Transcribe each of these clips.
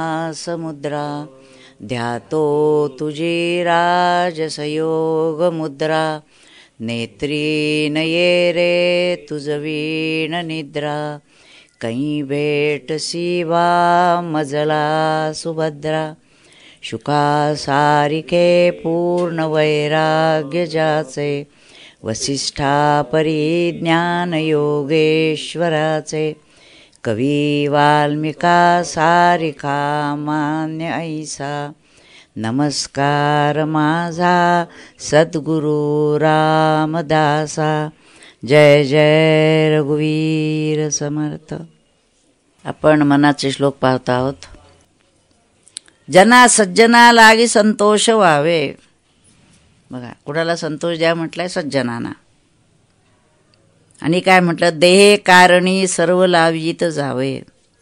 समुद्रा ध्यातो तुझी राजसयोग मुद्रा नेत्री नये रे तुझ वीण निद्रा कहीं भेटसी वा मजला सुभद्रा शुका सारिखे पूर्ण वैराग्य जाचे वसिष्ठा परिज्ञान योगेश्वराचे कवी वाल्मिका सारिखा मान्य ऐसा नमस्कार माझा सद्गुरु रामदासा जय जय रघुवीर समर्थ. आपण मनाचे श्लोक पाहत आहोत. जना सज्जना लागी संतोष व्हावे. बघा कुणाला संतोष द्या म्हटलंय? सज्जनांना. आणि काय म्हटलं? देहे कारणी सर्व लावित जावे.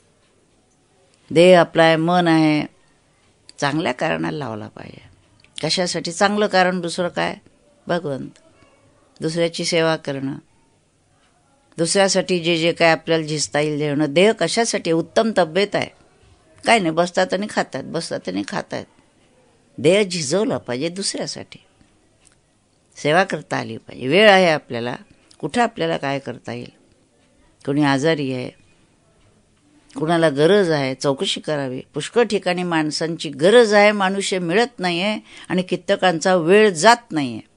देह आपला आहे, मन आहे, चांगल्या कारणाला लावला पाहिजे. कशासाठी? चांगलं कारण. दुसरं काय? भगवंत. दुसऱ्याची सेवा करणं, दुसऱ्यासाठी जे जे काय आपल्याला झिजता येईल देणं. देह कशासाठी? उत्तम तब्येत आहे, काय नाही, बसतात आणि खातात, बसतात आणि खातात. देह झिजवला पाहिजे दुसऱ्यासाठी. सेवा करता आली पाहिजे. वेळ आहे आपल्याला, कुठं आपल्याला काय करता येईल. कोणी आजारी आहे, कुणाला गरज आहे, चौकशी करावी. पुष्कळ ठिकाणी माणसांची गरज आहे, मनुष्य मिळत नाही आहे आणि कित्येकांचा वेळ जात नाही आहे.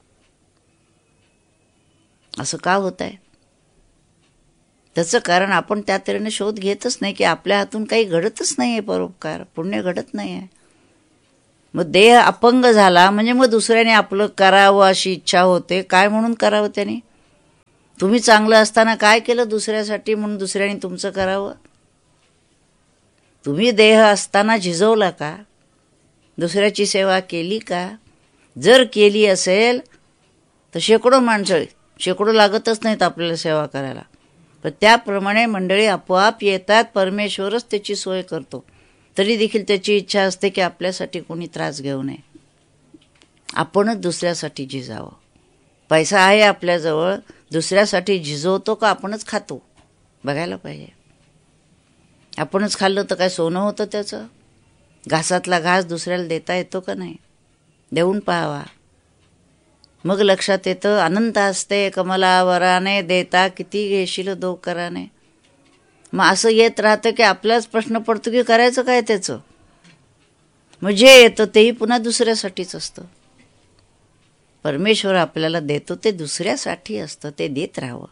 असं का होत आहे? त्याचं कारण आपण त्या तऱ्हेने शोध घेतच नाही की आपल्या हातून काही घडतच नाही आहे. परोपकार पुण्य घडत नाही आहे. मग देह अपंग झाला म्हणजे मग दुसऱ्याने आपलं करावं अशी इच्छा होते. काय म्हणून करावं त्याने? तुम्ही चांगलं असताना काय केलं दुसऱ्यासाठी म्हणून दुसऱ्याने तुमचं करावं? तुम्ही देह असताना झिजवला का? दुसऱ्याची सेवा केली का? जर केली असेल तर शेकडो माणसं, शेकडो लागतच नाहीत आपल्याला सेवा करायला. पण त्याप्रमाणे मंडळी आपोआप येतात. परमेश्वरच त्याची सोय करतो. तरी देखील त्याची इच्छा असते की आपल्यासाठी कोणी त्रास घेऊ नये. आपणच दुसऱ्यासाठी झिजावं. पैसा आहे आपल्याजवळ, दुसऱ्यासाठी झिजवतो का आपणच खातो? बघायला पाहिजे. आपणच खाल्लं तर काय सोनं होतं त्याचं? घासातला घास दुसऱ्याला देता येतो का नाही? देऊन पाहावा. मग लक्षात येतं. अनंत असते कमलावराने देता किती घेशील दो कराने. मग असं येत राहतं की आपलाच प्रश्न पडतो की करायचं काय त्याचं. मग जे येतं तेही पुन्हा दुसऱ्यासाठीच असतं. परमेश्वर आपल्याला देतो ते दुसऱ्यासाठी असतं, ते देत राहावं.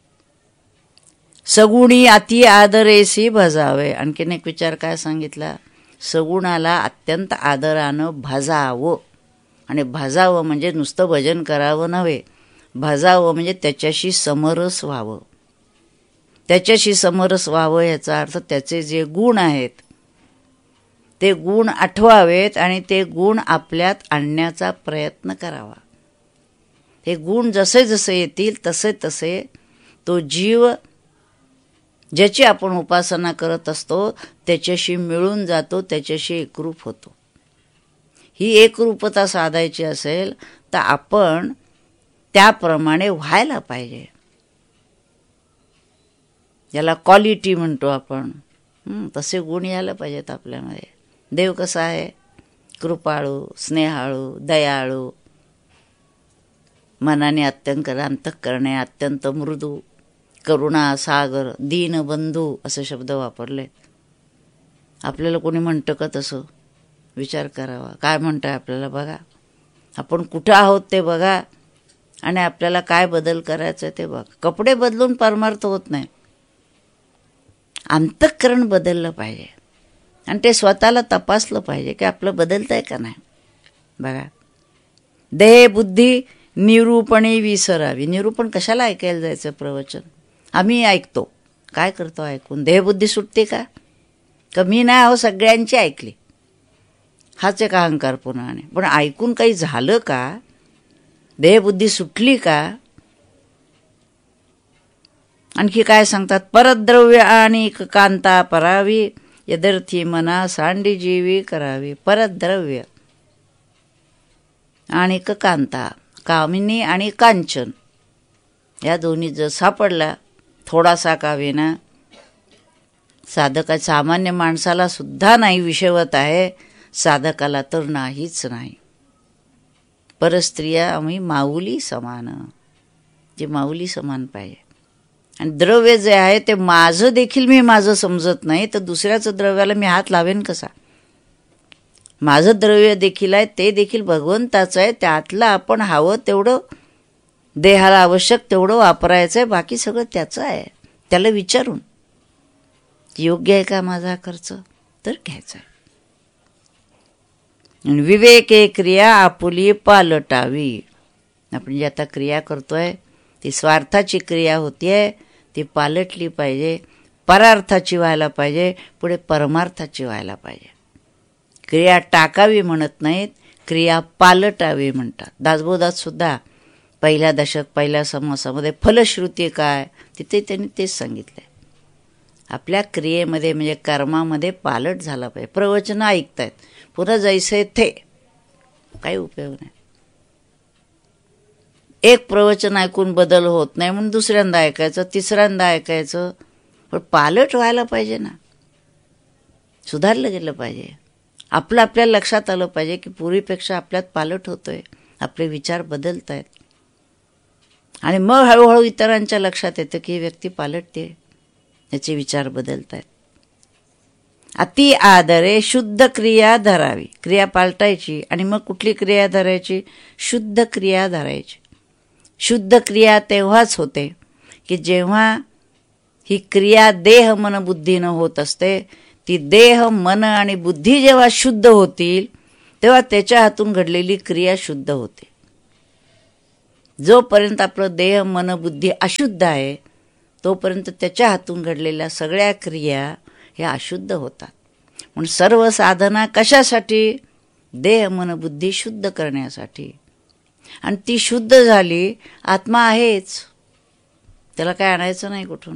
सगुणी अति आदरेसी भजावे. आणखीन एक विचार काय सांगितला? सगुणाला अत्यंत आदरानं भजावं. आणि भजावं म्हणजे नुसतं भजन करावं नव्हे. भजावं म्हणजे त्याच्याशी समरस व्हावं. त्याच्याशी समरस व्हावं याचा अर्थ त्याचे जे गुण आहेत ते गुण आठवावेत आणि ते गुण आपल्यात आणण्याचा प्रयत्न करावा. हे गुण जसे जसे येतील तसे तसे तो जीव ज्याची आपण उपासना करत असतो त्याच्याशी मिळून जातो, त्याच्याशी एकरूप होतो. ही एकरूपता साधायची असेल तर आपण त्याप्रमाणे व्हायला पाहिजे. याला क्वालिटी म्हणतो आपण. तसे गुण यायला पाहिजेत आपल्यामध्ये. देव कसा आहे? कृपाळू, स्नेहाळू, दयाळू, मनाने अत्यंत अंतःकरणे अत्यंत मृदू, करुणा सागर, दीनबंधू असे शब्द वापरले. आपल्याला कोणी म्हणतं का तसं? विचार करावा. काय म्हणतं आपल्याला बघा. आपण कुठं आहोत ते बघा आणि आपल्याला काय बदल करायचं ते बघा. कपडे बदलून परमार्थ होत नाही. अंतःकरण बदललं पाहिजे आणि ते स्वतःला तपासलं पाहिजे की आपलं बदलतंय का नाही. बघा. देह बुद्धी निरूपणी विसरावी. निरूपण कशाला ऐकायला जायचं प्रवचन? आम्ही ऐकतो. काय करतो ऐकून? देहबुद्धी सुटते का? कमी नाही हो, सगळ्यांची ऐकली. हाच एक अहंकार पुन्हा. पण ऐकून काही झालं का? देहबुद्धी सुटली का? आणखी काय सांगतात? परद्रव्य आणि कांता परावी यदर्थी मना सांडी जीवी करावी. परद्रव्य आणि कांता, कामिनी आणि कांचन, या दोन्ही जर सापडला थोडासा का विना साधका सामान्य माणसाला सुद्धा नाही विषवत आहे, साधकाला तर नाहीच नाही. परस्त्रिया आम्ही माऊली समान, जे माऊली समान पाहिजे. आणि द्रव्य जे आहे ते माझं देखील मी माझं समजत नाही, तर दुसऱ्याचं द्रव्याला मी हात लावेन कसा? माझं द्रव्य देखील आहे, ते देखील भगवंताचं आहे. त्यातलं आपण हवं तेवढं देहाला आवश्यक तेवढं वापरायचं आहे, बाकी सगळं त्याचं आहे. त्याला विचारून योग्य आहे का माझा खर्च, तर घ्यायचा आहे. विवेके क्रिया आपुली पालटावी. आपण जी आता क्रिया करतोय ती स्वार्थाची क्रिया होतीये, ती पालटली पाहिजे, परार्थाची व्हायला पाहिजे, पुढे परमार्थाची व्हायला पाहिजे. क्रिया टाकावी म्हणत नाहीत, क्रिया पालटावी म्हणतात. दासबोधात सुद्धा पहिल्या दशक पहिल्या समासामध्ये फलश्रुती काय तिथे त्यांनी तेच सांगितलंय. आपल्या क्रियेमध्ये म्हणजे कर्मामध्ये पालट झाला पाहिजे. प्रवचन ऐकतायत, पुन्हा जैसे थे, काही उपयोग नाही. एक प्रवचन ऐकून बदल होत नाही म्हणून दुसऱ्यांदा ऐकायचं, तिसऱ्यांदा ऐकायचं, पण पालट व्हायला पाहिजे ना, सुधारलं गेलं पाहिजे. आपलं आपल्याला लक्षात आलं पाहिजे की पूर्वीपेक्षा आपल्यात पालट होतोय, आपले विचार बदलत आहेत. आणि मग हळूहळू इतरांच्या लक्षात येतं की ही व्यक्ती पालटते, याचे विचार बदलत आहेत. अति आदरे शुद्ध क्रिया धरावी. क्रिया पालटायची आणि मग कुठली क्रिया धरायची? शुद्ध क्रिया धरायची. शुद्ध क्रिया तेव्हाच होते की जेव्हा ही क्रिया देह मन बुद्धीनं होत असते. ती देह मन आणि बुद्धी जेव्हा शुद्ध होतील तेव्हा त्याच्या हातून घडलेली क्रिया शुद्ध होते. जोपर्यंत आपलं देह मन बुद्धी अशुद्ध आहे तोपर्यंत त्याच्या हातून घडलेल्या सगळ्या क्रिया ह्या अशुद्ध होतात. म्हणून सर्व साधना कशासाठी? देह मन बुद्धी शुद्ध करण्यासाठी. आणि ती शुद्ध झाली, आत्मा आहेच, त्याला काय आणायचं नाही कुठून.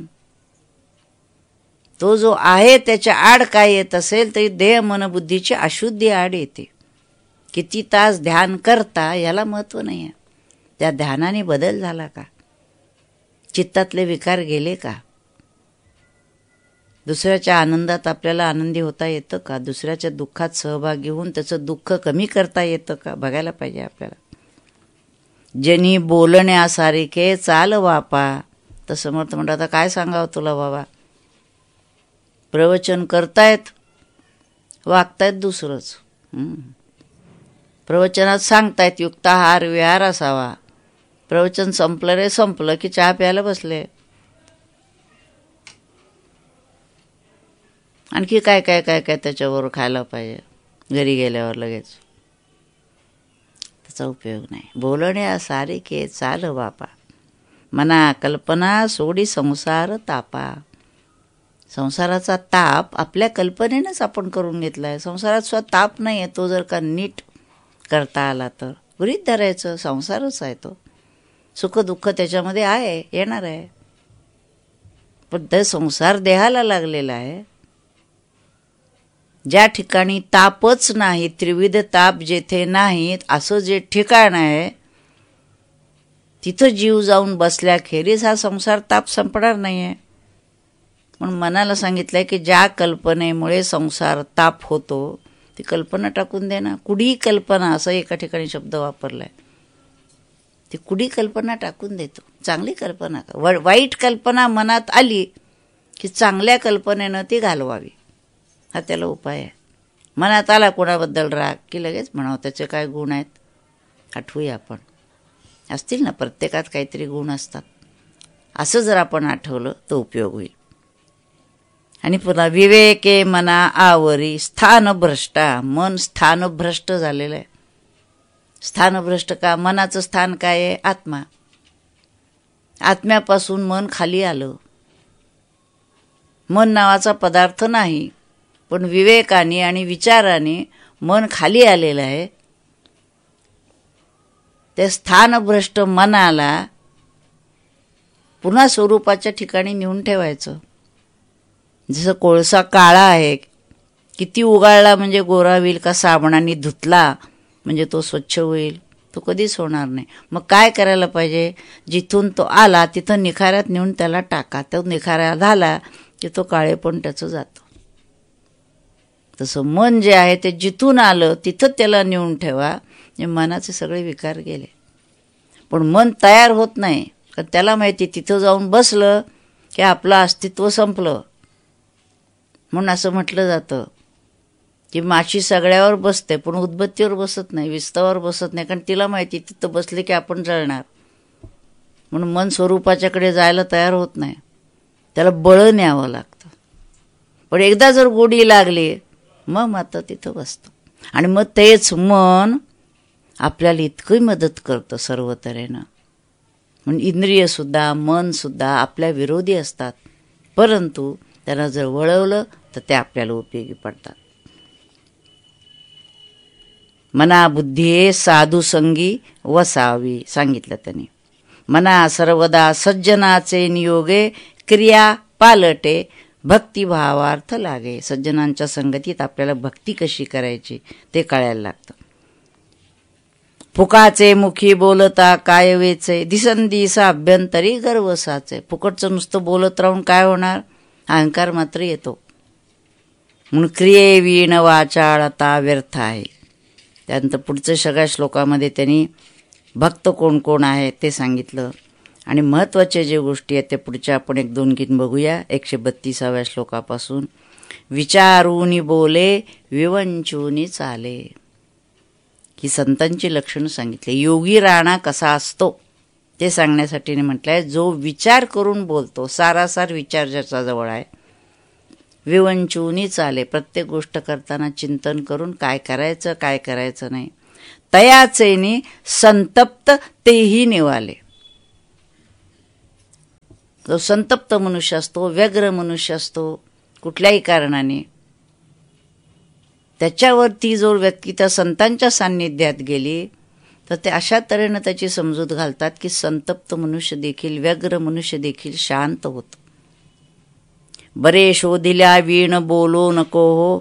तो जो आहे त्याच्या आड काय येत असेल तरी देह मन बुद्धीची अशुद्धी आड येते. किती तास ध्यान करता याला महत्त्व नाही आहे. त्या ध्यानाने बदल झाला का? चित्तातले विकार गेले का? दुसऱ्याच्या आनंदात आपल्याला आनंदी होता येतं का? दुसऱ्याच्या दुःखात सहभागी होऊन त्याचं दुःख कमी करता येतं का? बघायला पाहिजे आपल्याला. जनी बोलण्यासारखे चाल वापा. तर समर्थ म्हणतात आता काय सांगावं तुला बाबा, प्रवचन करतायत वागतायत दुसरंच. प्रवचनात सांगतायत युक्ताहार विहार असावा, प्रवचन संपलं रे संपलं की चहा प्यायला बसले. आणखी काय काय काय काय त्याच्यावर खायला पाहिजे घरी गेल्यावर लगेच. त्याचा उपयोग नाही. बोलण्या सारिके चाल बापा, मना कल्पना सोडी संसार तापा. संसाराचा ताप आपल्या कल्पनेनंच आपण करून घेतला आहे. संसारात सुद्धा ताप नाही आहे. तो जर का नीट करता आला तर गृहीत धरायचं संसारच आहे तो. सुख दुःख त्याच्यामध्ये आहे, येणार आहे. पण ते संसार देहाला लागलेला आहे. ज्या ठिकाणी तापच नाही, त्रिविध ताप जेथे नाहीत असं जे ठिकाण आहे तिथं जीव जाऊन बसल्याखेरीज हा संसार ताप संपणार नाही आहे. म्हणून मनाला सांगितलंय की ज्या कल्पनेमुळे संसार ताप होतो ती कल्पना टाकून दे ना. कुडी कल्पना असं एका ठिकाणी शब्द वापरलाय. ती कुडी कल्पना टाकून देतो. चांगली कल्पना, वाईट कल्पना मनात आली की चांगल्या कल्पनेनं ती घालवावी, हा त्याला उपाय आहे. मनात आला कोणाबद्दल राग की लगेच म्हणावं त्याचे काय गुण आहेत आठवूया आपण. असतील ना, प्रत्येकात काहीतरी गुण असतात. असं जर आपण आठवलं तर उपयोग होईल. आणि पुन्हा विवेके मना आवरी स्थानभ्रष्टा. मन स्थानभ्रष्ट झालेलं आहे. स्थानभ्रष्ट का? मनाचं स्थान काय आहे? आत्मा. आत्म्यापासून मन खाली आलं. मन नावाचा पदार्थ नाही, पण विवेकाने आणि विचाराने मन खाली आलेलं आहे. ते स्थानभ्रष्ट मनाला पुन्हा स्वरूपाच्या ठिकाणी नेऊन ठेवायचं. जसं कोळसा काळा आहे, किती उगाळला म्हणजे गोरा होईल का साबणाने धुतला म्हणजे तो स्वच्छ होईल? तो कधीच होणार नाही. मग काय करायला पाहिजे? जिथून तो आला तिथं निखाऱ्यात नेऊन त्याला टाका. तो निखारा झाला की तो काळेपण त्याचं जातं. तसं मन जे आहे ते जिथून आलं तिथं त्याला नेऊन ठेवा. म्हणजे मनाचे सगळे विकार गेले. पण मन तयार होत नाही, कारण त्याला माहिती तिथं जाऊन बसलं की आपलं अस्तित्व संपलं. म्हणून असं म्हटलं जातं की माशी सगळ्यावर बसते पण उदबत्तीवर बसत नाही, विस्तवावर बसत नाही, कारण तिला माहिती तिथं बसले की आपण जळणार. म्हणून मन स्वरूपाच्याकडे जायला तयार होत नाही, त्याला बळ न्यावं लागतं. पण एकदा जर गोडी लागली मग मात्र तिथं बसतं. आणि मग तेच मन आपल्याला इतकं मदत करतं सर्व तऱ्हेनं. म्हणून इंद्रियसुद्धा मनसुद्धा आपल्या विरोधी असतात, परंतु त्यांना जर वळवलं तर ते आपल्याला उपयोगी पडतात. मना बुद्धी साधुसंगी वसावी सांगितलं त्यांनी. मना सर्वदा सज्जनाचे नियोगे क्रिया पालटे भक्तिभावार्थ लागे. सज्जनांच्या संगतीत आपल्याला भक्ती कशी करायची ते कळायला लागतं. फुकाचे मुखी बोलता काय वेचे दिसंदिसा अभ्यंतरी गर्वसाचे. फुकटचं नुसतं बोलत राहून काय होणार, अहंकार मात्र येतो. म्हणून क्रिये वीण वाचाळता व्यर्थ आहे. त्यानंतर पुढच्या सगळ्या श्लोकामध्ये त्यांनी भक्त कोण कोण आहे ते सांगितलं. आणि महत्त्वाच्या जे गोष्टी आहेत त्या पुढच्या आपण 1-2 गीत बघूया. 132व्या श्लोकापासून. विचारूनी बोले विवंचूनी चाले. ही संतांची लक्षणं सांगितली. योगी राणा कसा असतो ते सांगण्यासाठी म्हटलंय, जो विचार करून बोलतो, सारासार विचार ज्याचा जवळ आहे. विवंचूनी चाले, प्रत्येक गोष्ट करताना चिंतन करून काय करायचं काय करायचं नाही. तयाचेनी संतप्त तेही निवाले. जो संतप्त मनुष्य असतो, व्यग्र मनुष्य असतो कुठल्याही कारणाने, त्याच्यावरती जो व्यक्ती त्या संतांच्या सान्निध्यात गेली तर ते अशा तऱ्हेनं त्याची समजूत घालतात की संतप्त मनुष्य देखील, व्यग्र मनुष्य देखील शांत होतो. बरे शोधिल्या वीण बोलो नको हो.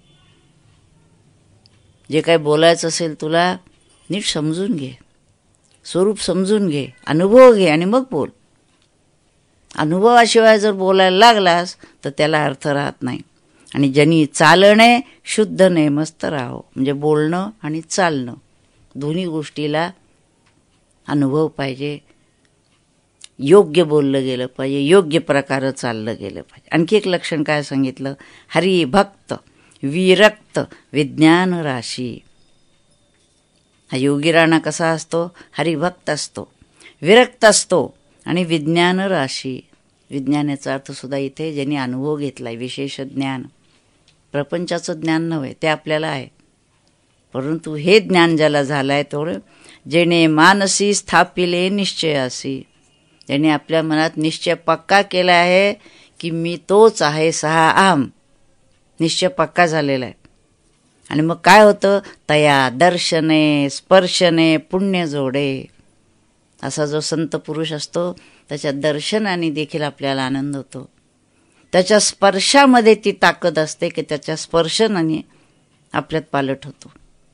जे काही बोलायचं असेल तुला नीट समजून घे, स्वरूप समजून घे, अनुभव घे आणि मग बोल. अनुभवाशिवाय जर बोलायला लागलास तर त्याला अर्थ राहत नाही. आणि ज्यांनी चालणे शुद्ध नेमस्त राहो. म्हणजे बोलणं आणि चालणं दोन्ही गोष्टीला अनुभव पाहिजे. योग्य बोललं गेलं पाहिजे, योग्य प्रकारे चाललं गेलं पाहिजे. आणखी एक लक्षण काय सांगितलं, हरिभक्त विरक्त विज्ञान राशी. हा योगी राणा कसा असतो, हरिभक्त असतो, विरक्त असतो आणि विज्ञान राशी. विज्ञानाचा अर्थ सुद्धा इथे ज्यांनी अनुभव घेतलाय, विशेष ज्ञान. प्रपंचाचं ज्ञान नव्हे, ते आपल्याला आहे, परंतु हे ज्ञान ज्याला झालंय तेवढं, जेणे मानसी स्थापिले निश्चयासी. त्याने आपल्या मनात निश्चय पक्का केला आहे की मी तोच आहे, सहा आम. निश्चय पक्का झालेला आहे. आणि मग काय होतं, तया दर्शने स्पर्शने पुण्य जोडे. असा जो संत पुरुष असतो त्याच्या दर्शनाने देखील आपल्याला आनंद होतो. त्याच्या स्पर्शामध्ये ती ताकद असते की त्याच्या स्पर्शनाने आपल्यात पालट होतो.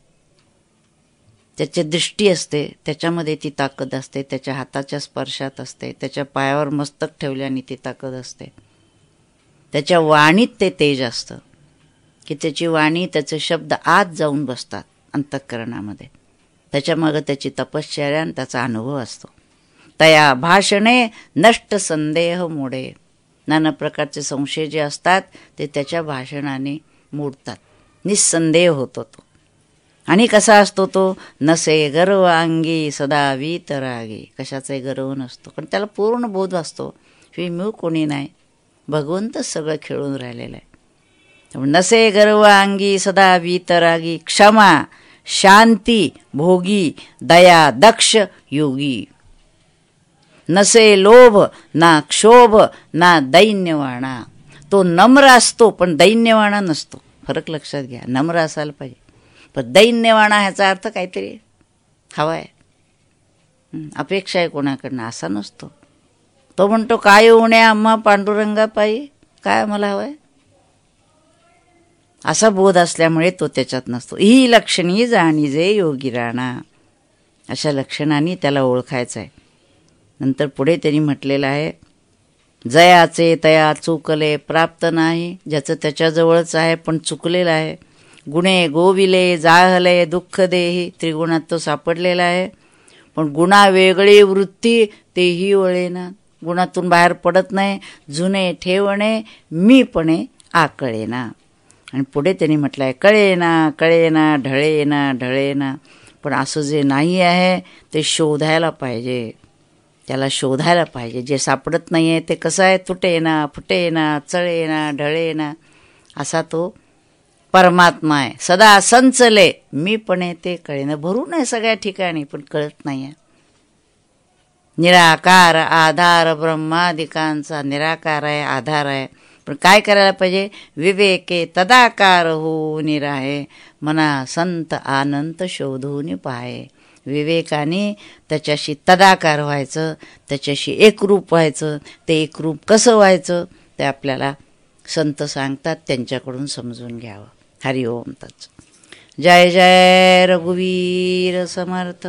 त्याची दृष्टी असते त्याच्यामध्ये ती ताकद असते, त्याच्या हाताच्या स्पर्शात असते, त्याच्या पायावर मस्तक ठेवल्याने ती ताकद असते. त्याच्या वाणीत ते तेज असतं की त्याची वाणी, त्याचे शब्द आत जाऊन बसतात अंतःकरणामध्ये. त्याच्यामागं त्याची तपश्चर्या आणि त्याचा अनुभव असतो. तया भाषणे नष्ट संदेह मोडे. नाना प्रकारचे संशय जे असतात ते त्याच्या भाषणाने मोडतात, निस्संदेह होतो तो. आणि कसा असतो तो, नसे गर्व अंगी सदा वीतरागी. कशाचाही गर्व नसतो, पण त्याला पूर्ण बोध असतो की मी कोणी नाही, भगवंतच सगळं खेळून राहिलेलं आहे. नसे गर्व अंगी सदा वीतरागी क्षमा शांती भोगी दया दक्ष योगी. नसे लोभ ना क्षोभ ना दैन्यवाणा. तो नम्र असतो पण दैन्यवाणा नसतो. फरक लक्षात घ्या, नम्र असायला पाहिजे पण दैन्यवाणा ह्याचा अर्थ काहीतरी हवा आहे, अपेक्षा आहे कोणाकडनं, असा नसतो. तो म्हणतो काय उणे आम्हा पांडुरंगा पायी, काय आम्हाला हवं आहे, असा बोध असल्यामुळे तो त्याच्यात नसतो. ही लक्षणी जाणीजे योगी राणा. अशा लक्षणांनी त्याला ओळखायचं आहे. नंतर पुढे त्यांनी म्हटलेलं आहे, जयाचे तया चुकले प्राप्त नाही, ज्याचं त्याच्याजवळच आहे पण चुकलेलं आहे. गुणे गोविले जाहले दुःख देही, त्रिगुणात तो सापडलेला आहे. पण गुणा वेगळी वृत्ती तेही वळेना, गुणातून बाहेर पडत नाही. जुने ठेवणे मीपणे आकळेना. आणि पुढे त्यांनी म्हटलं आहे, कळेना कळेना ढळेना ढळेना. पण असं जे नाही आहे ते शोधायला पाहिजे, त्याला शोधायला पाहिजे. जे सापडत नाही आहे ते कसं आहे, तुटेना फुटेना चळेना ढळेना असा तो परमात्मा आहे. सदा संचले मीपणे ते कळेना. भरून आहे सगळ्या ठिकाणी पण कळत नाही आहे. निराकार आधार ब्रह्मादिकांचा निराकार आहे, आधार आहे. पण काय करायला पाहिजे, विवेके तदाकार होऊन राहे, मना संत आनंद शोधून पाहे. विवेकाने त्याच्याशी तदाकार व्हायचं, त्याच्याशी एकरूप व्हायचं. ते एकरूप कसं व्हायचं ते आपल्याला संत सांगतात, त्यांच्याकडून समजून घ्यावं. हरि ओम तत्सत. जय जय रघुवीर समर्थ.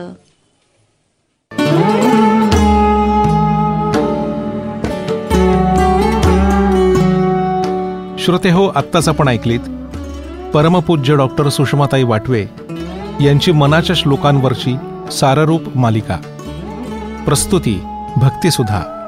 श्रोते हो, आत्ताच आपण ऐकलीत परमपूज्य डॉक्टर सुषमाताई वाटवे यांची मनाच्या श्लोकांवरची साररूप मालिका. प्रस्तुती भक्तिसुधा.